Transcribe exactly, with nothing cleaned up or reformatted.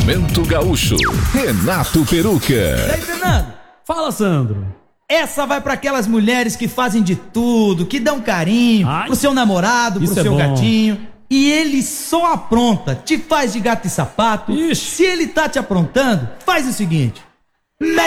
Momento Gaúcho, Renato Peruca. E aí, Fernando? Fala, Sandro. Essa vai pra aquelas mulheres que fazem de tudo, que dão carinho Ai, pro seu namorado, pro isso é seu bom. gatinho. E ele só apronta, te faz de gato e sapato. Ixi. Se ele tá te aprontando, faz o seguinte: mete